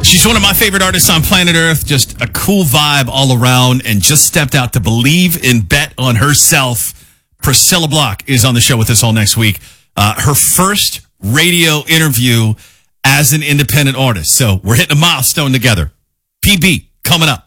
She's one of my favorite artists on planet Earth. Just a cool vibe all around, and just stepped out to believe and bet on herself. Priscilla Block is on the show with us all next week. Her first radio interview as an independent artist. So we're hitting a milestone together. PB coming up.